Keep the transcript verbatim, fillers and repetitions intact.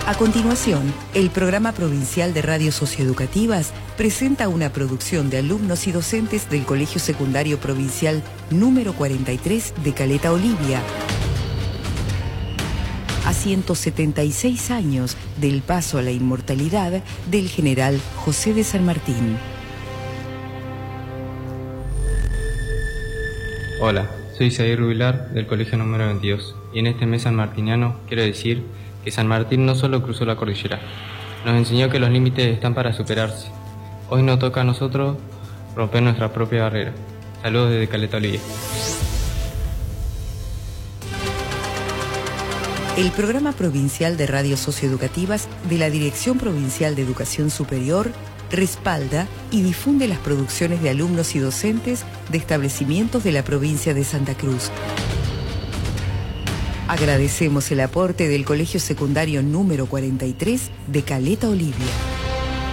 A continuación, el Programa Provincial de Radios Socioeducativas presenta una producción de alumnos y docentes del Colegio Secundario Provincial número cuarenta y tres de Caleta Olivia. A ciento setenta y seis años del paso a la inmortalidad del general José de San Martín. Hola, soy Zair Rubilar del Colegio número veintidós y en este mes sanmartiniano quiero decir que San Martín no solo cruzó la cordillera, nos enseñó que los límites están para superarse. Hoy nos toca a nosotros romper nuestra propia barrera. Saludos desde Caleta Olivia. El Programa Provincial de Radios Socioeducativas de la Dirección Provincial de Educación Superior respalda y difunde las producciones de alumnos y docentes de establecimientos de la provincia de Santa Cruz. Agradecemos el aporte del Colegio Secundario número cuarenta y tres de Caleta Olivia.